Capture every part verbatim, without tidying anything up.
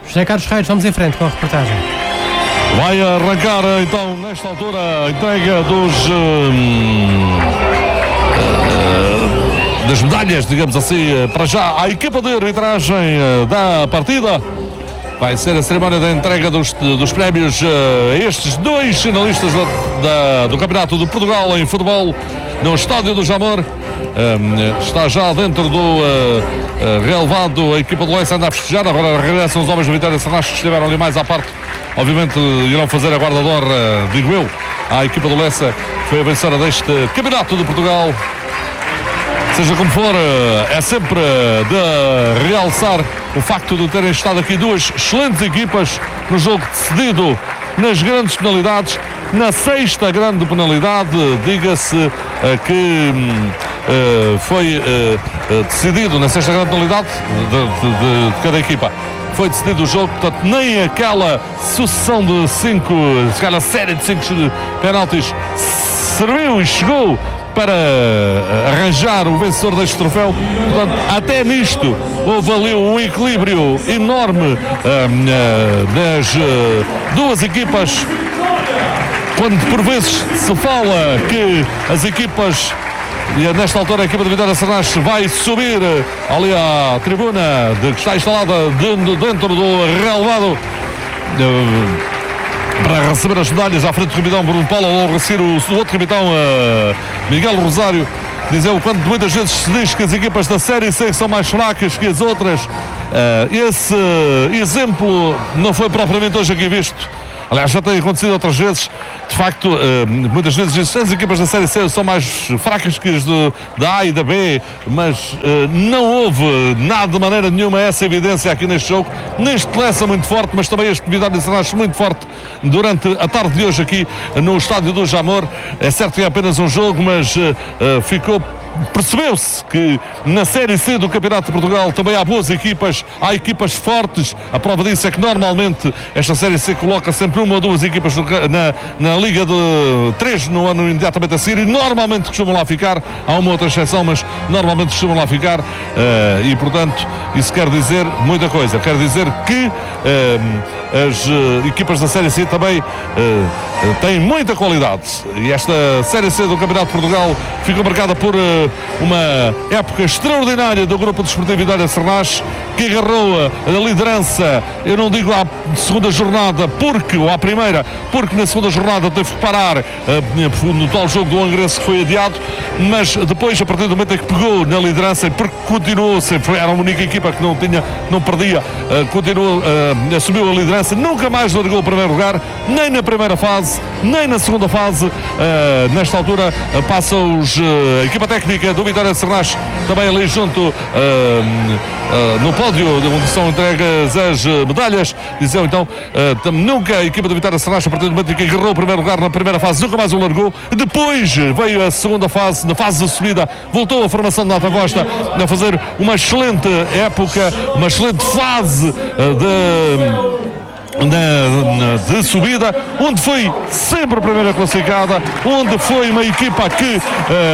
José Carlos Reis, vamos em frente com a reportagem. Vai arrancar então nesta altura a entrega dos hum, uh, das medalhas, digamos assim, para já à equipa de arbitragem uh, da partida. Vai ser a cerimónia da entrega dos, dos prémios a uh, estes dois finalistas da, da, do Campeonato de Portugal em futebol no Estádio do Jamor. Um, está já dentro do uh, uh, relevado, a equipa do Leça anda a festejar. Agora regressam os homens do Vitória Sernas que estiveram ali mais à parte. Obviamente irão fazer a guarda de honra, digo eu, à equipa do Leça, que foi a vencedora deste Campeonato de Portugal. Seja como for, é sempre de realçar o facto de terem estado aqui duas excelentes equipas no jogo decidido nas grandes penalidades. Na sexta grande penalidade, diga-se que uh, foi uh, decidido, na sexta grande penalidade de, de, de, de cada equipa, foi decidido o jogo, portanto nem aquela sucessão de cinco, aquela série de cinco penaltis serviu e chegou para arranjar o vencedor deste troféu. Portanto, até nisto houve ali um equilíbrio enorme uh, uh, nas uh, duas equipas. Quando por vezes se fala que as equipas, e nesta altura a equipa de Vitória Sernas vai subir ali à tribuna de, que está instalada dentro do relevado para receber as medalhas à frente do capitão Bruno Paulo, ao receber o, o outro capitão uh, Miguel Rosário. Dizer o quanto muitas vezes se diz que as equipas da Série C são mais fracas que as outras. Uh, esse uh, exemplo não foi propriamente hoje aqui visto. Aliás, já tem acontecido outras vezes. De facto, uh, muitas vezes as equipas da Série C são mais fracas que as de, da A e da B, mas uh, não houve nada de maneira nenhuma essa evidência aqui neste jogo. Neste Leça muito forte, mas também este Vitória Sernas muito forte durante a tarde de hoje aqui no Estádio do Jamor. É certo que é apenas um jogo, mas uh, uh, ficou... Percebeu-se que na Série C do Campeonato de Portugal também há boas equipas, há equipas fortes. A prova disso é que normalmente esta Série C coloca sempre uma ou duas equipas na, na Liga de três no ano imediatamente a seguir, e normalmente costumam lá ficar. Há uma outra exceção, mas normalmente costumam lá ficar, uh, e portanto isso quer dizer muita coisa. Quer dizer que uh, as uh, equipas da Série C também uh, têm muita qualidade, e esta Série C do Campeonato de Portugal ficou marcada por uh, uma época extraordinária do grupo desportivo Vitória Sernas, que agarrou a liderança, eu não digo à segunda jornada, porque, ou à primeira, porque na segunda jornada teve que parar uh, no tal jogo do Angrense que foi adiado, mas depois, a partir do momento em que pegou na liderança, porque continuou sempre, era a única equipa que não tinha, não perdia, uh, continuou, uh, assumiu a liderança, nunca mais largou o primeiro lugar, nem na primeira fase, nem na segunda fase. Uh, nesta altura uh, passa os, uh, a equipa técnica do Vitória Sernas também ali junto uh, uh, no pódio onde são entregas as medalhas. Dizeu então, uh, nunca a equipa do Vitória Sernas, a partir do momento em que agarrou o primeiro lugar na primeira fase, nunca mais o largou. Depois veio a segunda fase, na fase de subida voltou a formação de Nata Costa a fazer uma excelente época, uma excelente fase uh, de Na, na, de subida, onde foi sempre a primeira classificada, onde foi uma equipa que uh,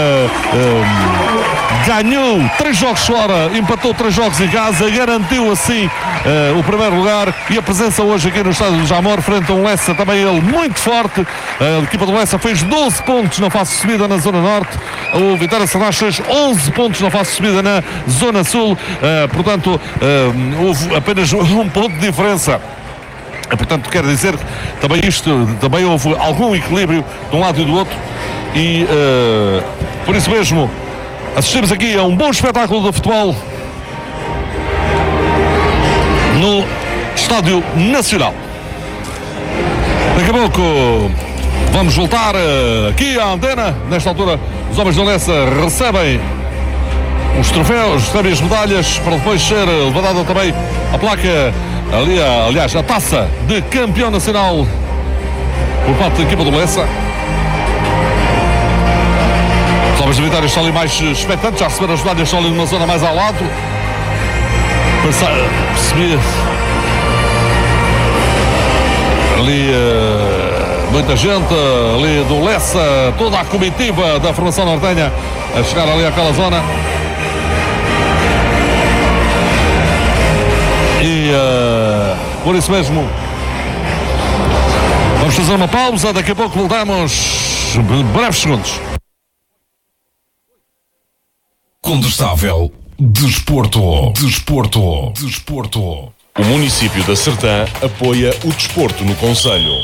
uh, ganhou três jogos fora, empatou três jogos em casa, garantiu assim uh, o primeiro lugar, e a presença hoje aqui no Estádio do Jamor frente a um Leça também ele muito forte. Uh, a equipa do Leça fez doze pontos na fase de subida na Zona Norte, o Vitória Sernas fez onze pontos na fase de subida na Zona Sul, uh, portanto uh, houve apenas um ponto de diferença. Portanto, quer dizer que também isto, também houve algum equilíbrio de um lado e do outro, e uh, por isso mesmo assistimos aqui a um bom espetáculo de futebol no Estádio Nacional. Daqui a pouco vamos voltar uh, aqui à antena. Nesta altura os homens do Leça recebem os troféus, recebem as medalhas, para depois ser levantada também a placa, ali, aliás, a taça de campeão nacional por parte da equipa do Leça. Os homens de Vitória estão ali mais expectantes, já receberam as medalhas, estão ali numa zona mais ao lado. Percebi ali uh, muita gente ali do Leça, toda a comitiva da formação nortenha a chegar ali àquela zona. E uh, Por isso mesmo, vamos fazer uma pausa. Daqui a pouco voltamos. Breves segundos. Condestável Desporto. Desporto. Desporto. O município da Sertã apoia o desporto no concelho.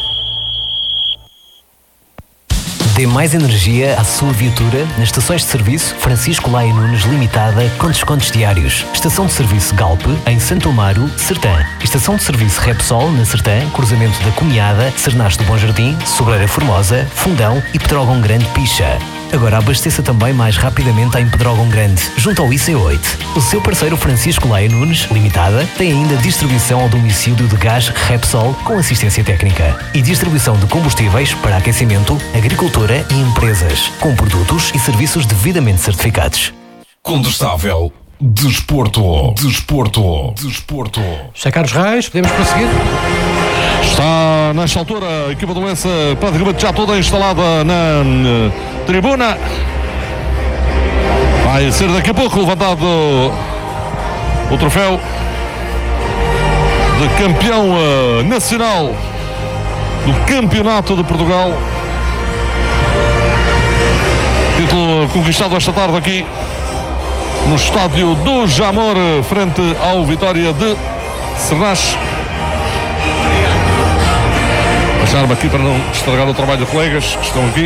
Dê mais energia à sua viatura nas estações de serviço Francisco Laia Nunes Limitada com descontos diários. Estação de serviço Galp em Santo Amaro, Sertã. Estação de serviço Repsol na Sertã, cruzamento da Cunhada, Cernache do Bom Jardim, Sobreira Formosa, Fundão e Pedrógão Grande Picha. Agora abasteça também mais rapidamente em Pedrógão Grande, junto ao I C oito. O seu parceiro Francisco Laia Nunes Limitada tem ainda distribuição ao domicílio de gás Repsol com assistência técnica e distribuição de combustíveis para aquecimento, agricultura e empresas, com produtos e serviços devidamente certificados. Condestável Desporto. Desporto. Desporto. José Carlos Reis, podemos prosseguir? Está nesta altura a equipa do Lessa praticamente já toda instalada na, na tribuna. Vai ser daqui a pouco levantado o troféu de campeão uh, nacional do Campeonato de Portugal. Título conquistado esta tarde aqui no estádio do Jamor, frente ao Vitória de Cernache. Baixar-me aqui para não estragar o trabalho de colegas que estão aqui.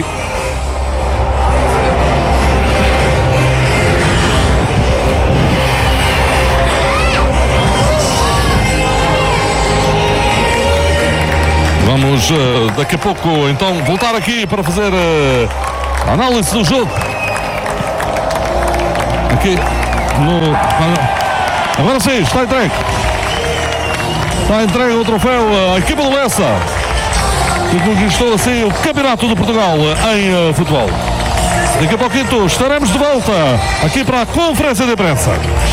Vamos uh, daqui a pouco então voltar aqui para fazer uh, a análise do jogo. Aqui no... Agora sim, está entregue. Está entregue o troféu à equipa do Lessa, que conquistou assim o Campeonato de Portugal em uh, futebol. Daqui a pouquinho estaremos de volta aqui para a conferência de imprensa.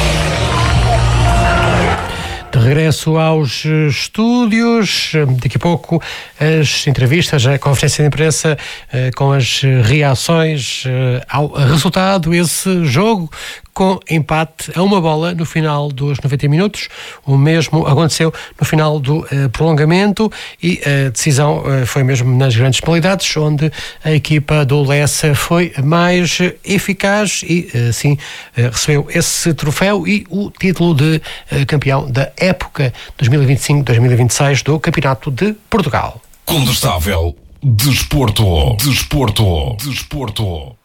De regresso aos estúdios, daqui a pouco as entrevistas, a conferência de imprensa com as reações ao resultado, esse jogo com empate a uma bola no final dos noventa minutos. O mesmo aconteceu no final do uh, prolongamento e a decisão uh, foi mesmo nas grandes penalidades, onde a equipa do Lessa foi mais eficaz e assim uh, recebeu esse troféu e o título de uh, campeão da época dois mil e vinte e cinco dois mil e vinte e seis do Campeonato de Portugal. Condestável Desporto. Desporto. Desporto.